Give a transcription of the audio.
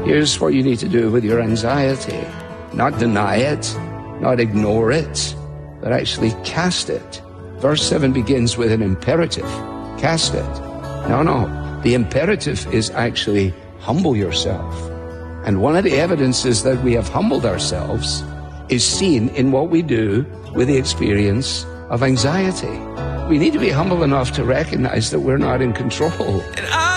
Here's what you need to do with your anxiety. Not deny it, not ignore it, but actually cast it. Verse 7 begins with an imperative. Cast it. No. The imperative is actually humble yourself. And one of the evidences that we have humbled ourselves is seen in what we do with the experience of anxiety. We need to be humble enough to recognize that we're not in control.